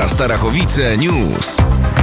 Starachowice News.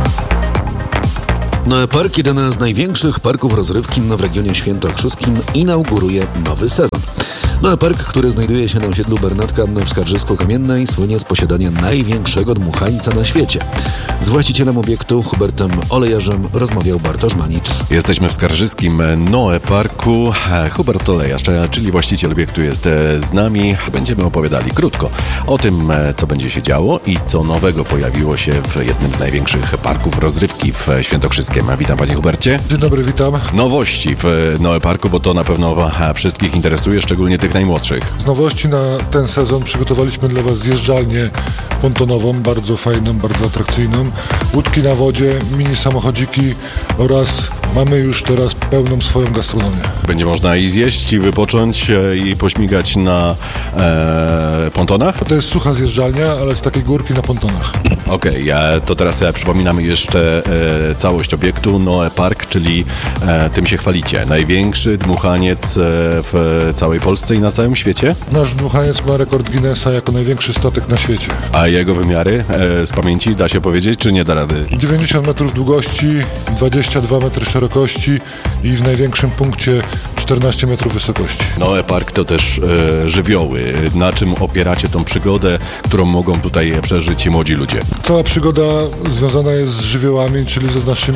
Noe Park, jeden z największych parków rozrywki w regionie świętokrzyskim, inauguruje nowy sezon. Noe Park, który znajduje się na osiedlu Bernatka w Skarżysku-Kamiennej, słynie z posiadania największego dmuchańca na świecie. Z właścicielem obiektu, Hubertem Olejarzem, rozmawiał Bartosz Manicz. Jesteśmy w skarżyskim Noe Parku. Hubert Olejarz, czyli właściciel obiektu, jest z nami. Będziemy opowiadali krótko o tym, co będzie się działo i co nowego pojawiło się w jednym z największych parków rozrywki w Świętokrzyskiem. Witam, panie Hubercie. Dzień dobry, witam. Nowości w Noe Parku, bo to na pewno wszystkich interesuje, szczególnie tych najmłodszych. Z nowości na ten sezon przygotowaliśmy dla was zjeżdżalnię pontonową, bardzo fajną, bardzo atrakcyjną, łódki na wodzie, mini samochodziki oraz mamy już teraz pełną swoją gastronomię. Będzie można i zjeść, i wypocząć, i pośmigać na pontonach? To jest sucha zjeżdżalnia, ale z takiej górki na pontonach. Okej, to teraz przypominamy jeszcze całość obiektu Noe Park, czyli tym się chwalicie. Największy dmuchaniec w całej Polsce i na całym świecie? Nasz dmuchaniec ma rekord Guinnessa jako największy statek na świecie. A jego wymiary z pamięci da się powiedzieć, czy nie da rady? 90 metrów długości, 22 metry szerokości i w największym punkcie 14 metrów wysokości. Noe Park to też żywioły. Na czym opieracie tą przygodę, którą mogą tutaj przeżyć młodzi ludzie? Cała przygoda związana jest z żywiołami, czyli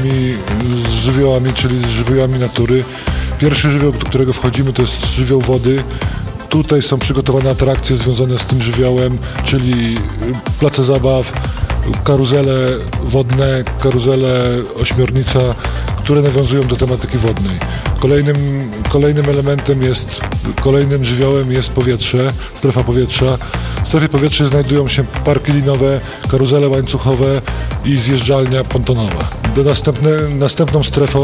z żywiołami natury. Pierwszy żywioł, do którego wchodzimy, to jest żywioł wody. Tutaj są przygotowane atrakcje związane z tym żywiołem, czyli place zabaw, karuzele wodne, karuzele ośmiornica, które nawiązują do tematyki wodnej. Kolejnym żywiołem jest powietrze, strefa powietrza. W strefie powietrza znajdują się parki linowe, karuzele łańcuchowe i zjeżdżalnia pontonowa. Następną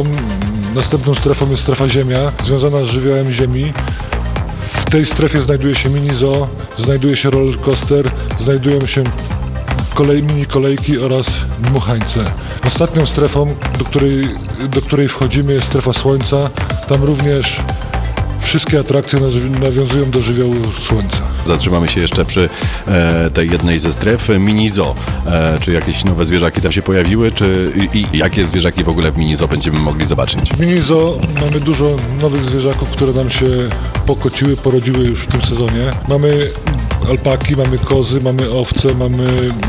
strefą jest strefa ziemia, związana z żywiołem ziemi. W tej strefie znajduje się mini zoo, znajduje się roller coaster, znajdują się mini kolejki oraz dmuchańce. Ostatnią strefą, do której wchodzimy, jest strefa słońca. Tam również wszystkie atrakcje nawiązują do żywiołu słońca. Zatrzymamy się jeszcze przy tej jednej ze stref, mini zoo. Czy jakieś nowe zwierzaki tam się pojawiły, i jakie zwierzaki w ogóle w mini zoo będziemy mogli zobaczyć? W mini zoo mamy dużo nowych zwierzaków, które nam się porodziły już w tym sezonie. Mamy alpaki, mamy kozy, mamy owce, mamy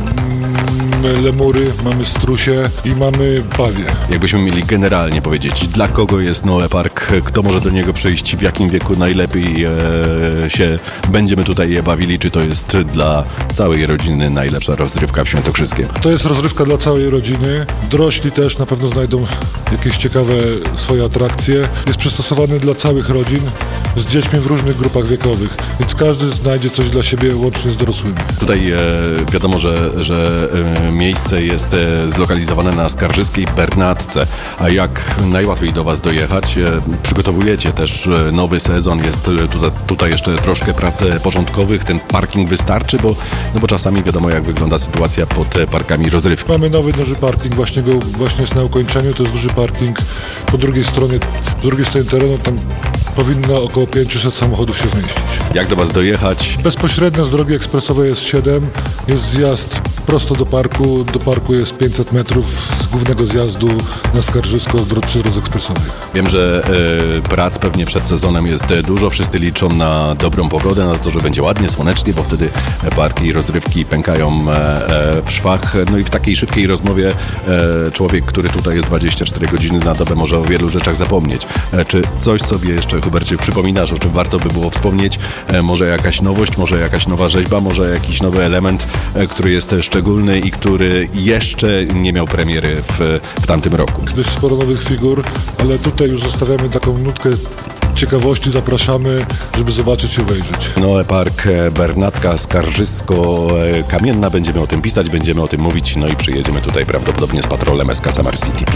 lemury, mamy strusie i mamy pawie. Jakbyśmy mieli generalnie powiedzieć, dla kogo jest Noe Park, kto może do niego przyjść, w jakim wieku najlepiej się będziemy tutaj bawili, czy to jest dla całej rodziny najlepsza rozrywka w Świętokrzyskiem? To jest rozrywka dla całej rodziny. Dorośli też na pewno znajdą jakieś ciekawe swoje atrakcje. Jest przystosowany dla całych rodzin z dziećmi w różnych grupach wiekowych, więc każdy znajdzie coś dla siebie łącznie z dorosłymi. Tutaj wiadomo, że miejsce jest zlokalizowane na skarżyskiej Bernatce. A jak najłatwiej do was dojechać? Przygotowujecie też nowy sezon, jest tutaj jeszcze troszkę prac porządkowych. Ten parking wystarczy, bo czasami wiadomo, jak wygląda sytuacja pod parkami rozrywki. Mamy nowy duży parking, właśnie jest na ukończeniu. To jest duży parking po drugiej stronie terenu. Tam powinno około 500 samochodów się zmieścić. Jak do was dojechać? Bezpośrednio z drogi ekspresowej jest 7, jest zjazd prosto do parku. Do parku jest 500 metrów z głównego zjazdu na Skarżysko przy drodze ekspresowej. Wiem, że prac pewnie przed sezonem jest dużo. Wszyscy liczą na dobrą pogodę, na to, że będzie ładnie, słonecznie, bo wtedy parki i rozrywki pękają w szwach. No i w takiej szybkiej rozmowie człowiek, który tutaj jest 24 godziny na dobę, może o wielu rzeczach zapomnieć. Czy coś sobie jeszcze, Hubercie, przypominasz, o czym warto by było wspomnieć? Może jakaś nowość, może jakaś nowa rzeźba, może jakiś nowy element, który jest szczególny i który jeszcze nie miał premiery w tamtym roku? Dość sporo nowych figur, ale tutaj już zostawiamy taką nutkę ciekawości, zapraszamy, żeby zobaczyć i obejrzeć. Noe Park, Bernatka, Skarżysko, Kamienna. Będziemy o tym pisać, będziemy o tym mówić, no i przyjedziemy tutaj prawdopodobnie z patrolem SK Summer City.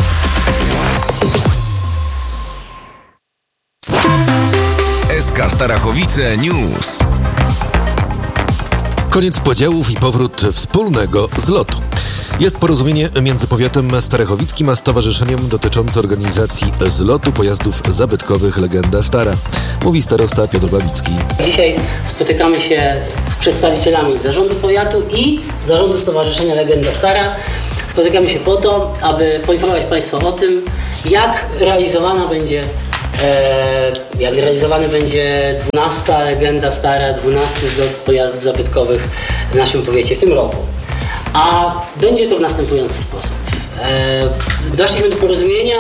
SK Starachowice News. Koniec podziałów i powrót wspólnego zlotu. Jest porozumienie między powiatem starachowickim a stowarzyszeniem dotyczące organizacji zlotu pojazdów zabytkowych Legenda Stara, mówi starosta Piotr Babicki. Dzisiaj spotykamy się z przedstawicielami zarządu powiatu i zarządu Stowarzyszenia Legenda Stara. Spotykamy się po to, aby poinformować Państwa o tym, jak realizowany będzie 12. Legenda Stara, 12. zlot pojazdów zabytkowych w naszym powiecie w tym roku. A będzie to w następujący sposób. Doszliśmy do porozumienia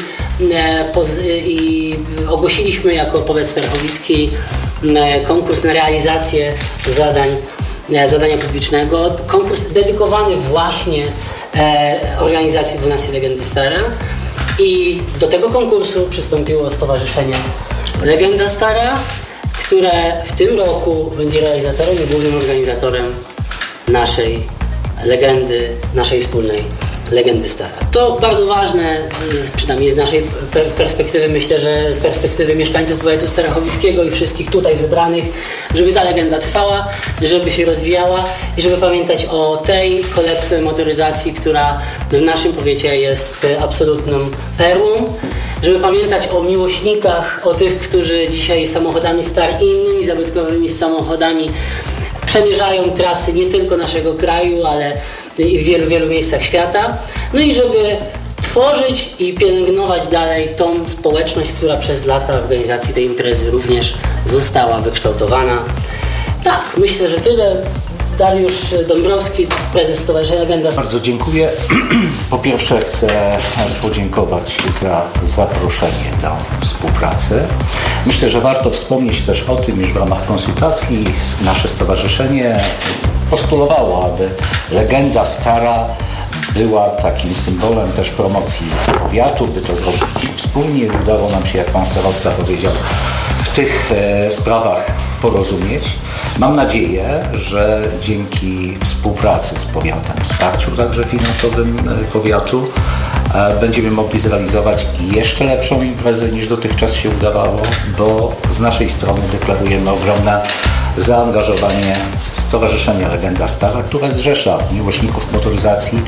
i ogłosiliśmy jako powiat starachowicki konkurs na realizację zadania publicznego. Konkurs dedykowany właśnie organizacji 12 Legendy Stara. I do tego konkursu przystąpiło Stowarzyszenie Legenda Stara, które w tym roku będzie realizatorem i głównym organizatorem naszej legendy, naszej wspólnej Legendy Stara. To bardzo ważne, przynajmniej z naszej perspektywy, myślę, że z perspektywy mieszkańców powiatu starachowickiego i wszystkich tutaj zebranych, żeby ta legenda trwała, żeby się rozwijała i żeby pamiętać o tej kolebce motoryzacji, która w naszym powiecie jest absolutną perłą, żeby pamiętać o miłośnikach, o tych, którzy dzisiaj samochodami Star i innymi zabytkowymi samochodami przemierzają trasy nie tylko naszego kraju, ale i w wielu, wielu miejscach świata. No i żeby tworzyć i pielęgnować dalej tą społeczność, która przez lata w organizacji tej imprezy również została wykształtowana. Tak, myślę, że tyle. Dariusz Dąbrowski, prezes Stowarzyszenia Legenda. Bardzo dziękuję. Po pierwsze chcę podziękować za zaproszenie do współpracy. Myślę, że warto wspomnieć też o tym, iż w ramach konsultacji nasze stowarzyszenie postulowało, aby Legenda Stara była takim symbolem też promocji powiatu, by to zrobić wspólnie. Udało nam się, jak pan starosta powiedział, w tych sprawach porozumieć. Mam nadzieję, że dzięki współpracy z powiatem, wsparciu także finansowym powiatu, będziemy mogli zrealizować jeszcze lepszą imprezę niż dotychczas się udawało, bo z naszej strony deklarujemy ogromne zaangażowanie Stowarzyszenia Legenda Stara, które zrzesza miłośników motoryzacji,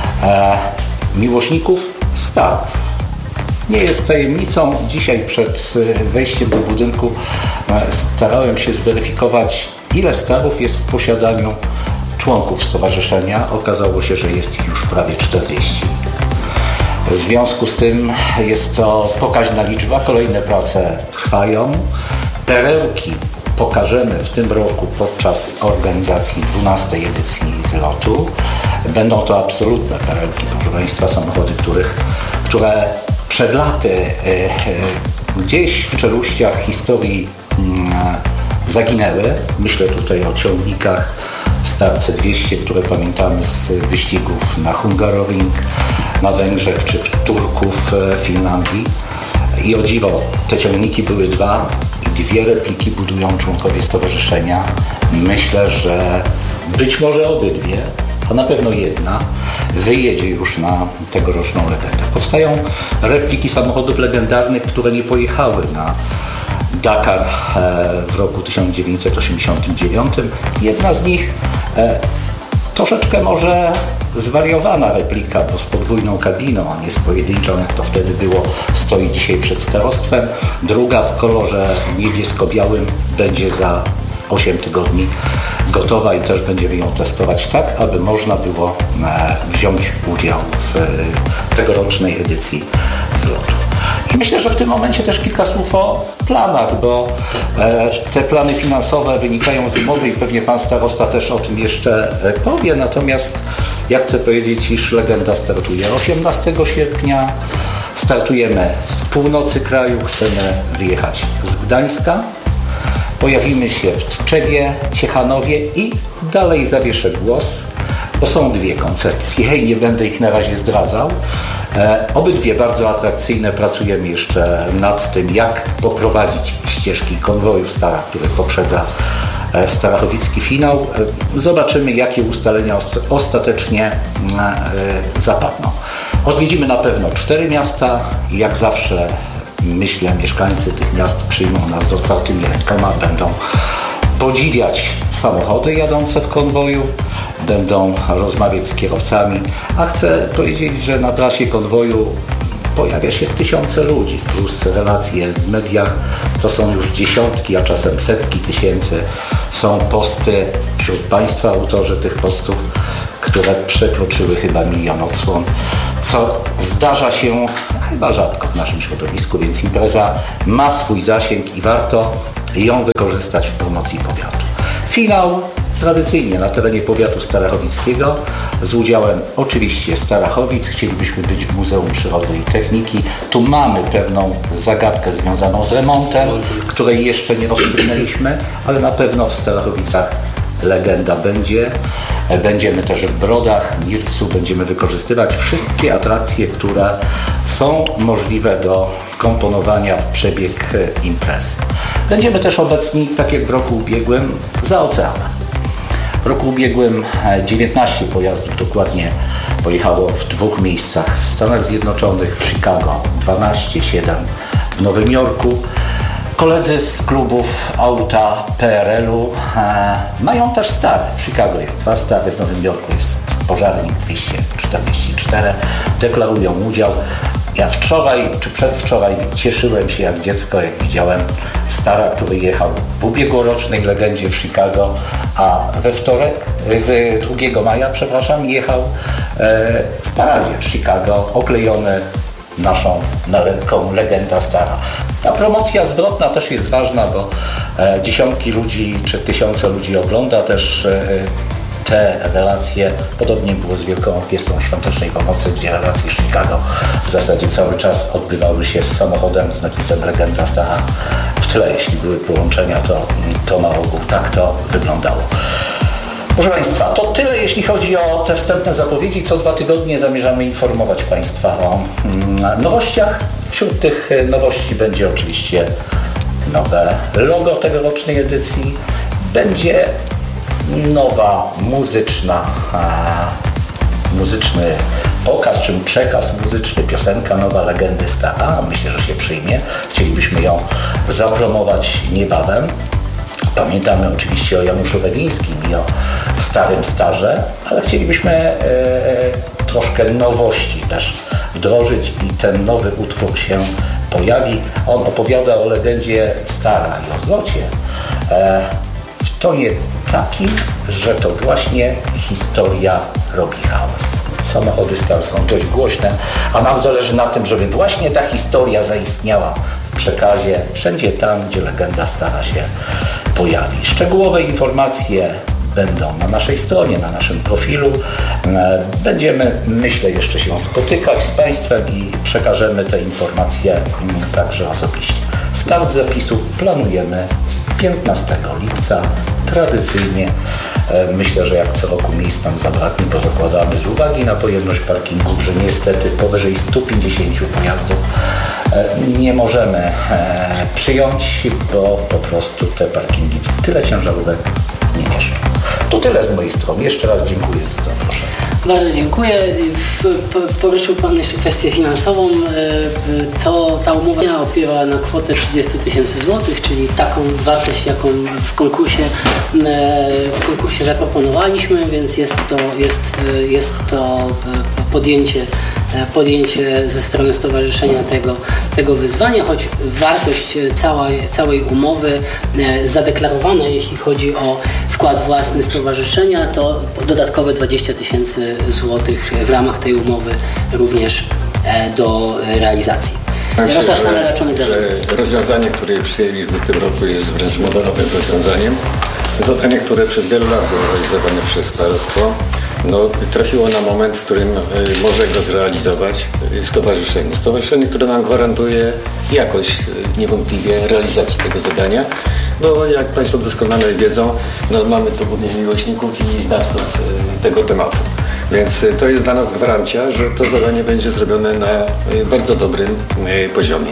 miłośników starów. Nie jest tajemnicą, dzisiaj przed wejściem do budynku starałem się zweryfikować, ile starów jest w posiadaniu członków stowarzyszenia. Okazało się, że jest ich już prawie 40. W związku z tym jest to pokaźna liczba, kolejne prace trwają. Perełki pokażemy w tym roku podczas organizacji 12. edycji zlotu. Będą to absolutne perełki, proszę Państwa, samochody, które przed laty gdzieś w czeluściach historii zaginęły. Myślę tutaj o ciągnikach Starce 200, które pamiętamy z wyścigów na Hungaroring, na Węgrzech czy w Turków w Finlandii. I o dziwo, te ciągniki były dwa i dwie repliki budują członkowie stowarzyszenia. Myślę, że być może obydwie, a na pewno jedna, wyjedzie już na tegoroczną legendę. Powstają repliki samochodów legendarnych, które nie pojechały na Dakar w roku 1989. Jedna z nich troszeczkę może zwariowana replika, bo z podwójną kabiną, a nie z pojedynczą, jak to wtedy było, stoi dzisiaj przed starostwem. Druga w kolorze niebiesko-białym będzie za 8 tygodni gotowa i też będziemy ją testować tak, aby można było wziąć udział w tegorocznej edycji zlotu. I myślę, że w tym momencie też kilka słów o planach, bo te plany finansowe wynikają z umowy i pewnie pan starosta też o tym jeszcze powie. Natomiast ja chcę powiedzieć, iż Legenda startuje 18 sierpnia. Startujemy z północy kraju, chcemy wyjechać z Gdańska. Pojawimy się w Tczewie, Ciechanowie i dalej zawieszę głos, bo są dwie koncepcje i nie będę ich na razie zdradzał. Obydwie bardzo atrakcyjne. Pracujemy jeszcze nad tym, jak poprowadzić ścieżki konwoju Stara, który poprzedza starachowicki finał. Zobaczymy, jakie ustalenia ostatecznie zapadną. Odwiedzimy na pewno 4 miasta i jak zawsze myślę, mieszkańcy tych miast przyjmą nas z otwartymi rękoma, będą podziwiać samochody jadące w konwoju będą rozmawiać z kierowcami, a chcę powiedzieć, że na trasie konwoju pojawia się tysiące ludzi, plus relacje w mediach, to są już dziesiątki, a czasem setki tysięcy. Są posty wśród Państwa, autorzy tych postów, które przekroczyły chyba 1 000 000 odsłon, co zdarza się chyba rzadko w naszym środowisku, więc impreza ma swój zasięg i warto ją wykorzystać w promocji powiatu. Finał tradycyjnie na terenie powiatu starachowickiego z udziałem oczywiście Starachowic. Chcielibyśmy być w Muzeum Przyrody i Techniki. Tu mamy pewną zagadkę związaną z remontem, której jeszcze nie rozstrzygnęliśmy, ale na pewno w Starachowicach legenda będzie. Będziemy też w Brodach, Mircu, będziemy wykorzystywać wszystkie atrakcje, które są możliwe do wkomponowania w przebieg imprezy. Będziemy też obecni, tak jak w roku ubiegłym, za oceanem. W roku ubiegłym 19 pojazdów dokładnie pojechało w 2 miejscach w Stanach Zjednoczonych, w Chicago 12, 7 w Nowym Jorku. Koledzy z klubów auta PRL-u mają też stare. W Chicago jest 2 stare, w Nowym Jorku jest Pożarnik 244. Deklarują udział. Ja wczoraj czy przedwczoraj cieszyłem się jak dziecko, jak widziałem stara, który jechał w ubiegłorocznej legendzie w Chicago, a we wtorek, 2 maja, jechał w paradzie w Chicago, oklejony naszą nalepką Legenda Stara. Ta promocja zwrotna też jest ważna, bo dziesiątki ludzi czy tysiące ludzi ogląda też te relacje. Podobnie było z Wielką Orkiestrą Świątecznej Pomocy, gdzie relacje Chicago w zasadzie cały czas odbywały się z samochodem z napisem Legenda Stara w tle. Jeśli były połączenia, to na ogół tak to wyglądało. Proszę Państwa, to tyle jeśli chodzi o te wstępne zapowiedzi. Co 2 tygodnie zamierzamy informować Państwa o nowościach. Wśród tych nowości będzie oczywiście nowe logo tegorocznej edycji. Będzie nowa muzyczny pokaz, czy przekaz muzyczny, piosenka nowa Legendy Stara. Myślę, że się przyjmie. Chcielibyśmy ją zapromować niebawem. Pamiętamy oczywiście o Januszu Rewińskim i o Starym Starze, ale chcielibyśmy troszkę nowości też wdrożyć i ten nowy utwór się pojawi. On opowiada o legendzie Stara i o zlocie w tonie takim, że to właśnie historia robi hałas. Samochody Star są dość głośne, a nam zależy na tym, żeby właśnie ta historia zaistniała w przekazie wszędzie tam, gdzie Legenda Stara się pojawi. Szczegółowe informacje będą na naszej stronie, na naszym profilu. Będziemy, myślę, jeszcze się spotykać z Państwem i przekażemy te informacje także osobiście. Start zapisów planujemy 15 lipca. Tradycyjnie myślę, że jak co roku miejsc nam zabraknie, bo zakładamy z uwagi na pojemność parkingów, że niestety powyżej 150 pojazdów nie możemy przyjąć, bo po prostu te parkingi tyle ciężarówek nie mieszczą. To tyle z mojej strony. Jeszcze raz dziękuję za zaproszenie. Bardzo dziękuję. Poruszył Pan jeszcze kwestię finansową. Ta umowa opiera na kwotę 30 000 złotych, czyli taką wartość, jaką w konkursie zaproponowaliśmy, więc jest to podjęcie ze strony stowarzyszenia tego wyzwania, choć wartość całej umowy zadeklarowana, jeśli chodzi o wkład własny stowarzyszenia, to dodatkowe 20 000 złotych w ramach tej umowy również do realizacji. Rozwiązanie, które przyjęliśmy w tym roku, jest wręcz modelowym rozwiązaniem. Zadanie, które przez wiele lat było realizowane przez starostwo, trafiło na moment, w którym może go zrealizować stowarzyszenie. Stowarzyszenie, które nam gwarantuje jakość niewątpliwie realizacji tego zadania, bo jak Państwo doskonale wiedzą, mamy tu głównie miłośników i znawców tego tematu. Więc to jest dla nas gwarancja, że to zadanie będzie zrobione na bardzo dobrym poziomie.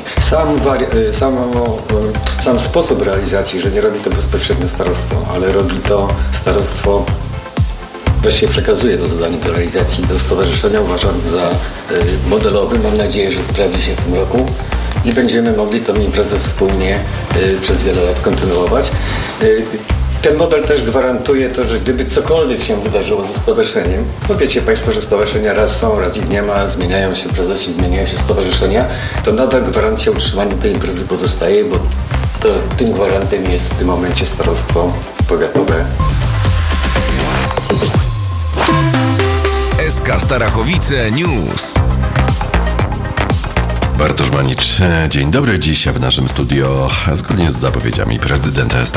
Sam sposób realizacji, że nie robi to bezpośrednio starostwo, ale robi to starostwo, właściwie przekazuje to zadanie do realizacji do stowarzyszenia, uważam za modelowy. Mam nadzieję, że sprawdzi się w tym roku i będziemy mogli tę imprezę wspólnie przez wiele lat kontynuować. ten model też gwarantuje to, że gdyby cokolwiek się wydarzyło ze stowarzyszeniem, bo wiecie Państwo, że stowarzyszenia raz są, raz ich nie ma, zmieniają się prezesi, zmieniają się stowarzyszenia, to nadal gwarancja utrzymania tej imprezy pozostaje, bo to tym gwarantem jest w tym momencie starostwo powiatowe. SK Starachowice News. Bartosz Manicz, dzień dobry. Dziś w naszym studio, zgodnie z zapowiedziami prezydenta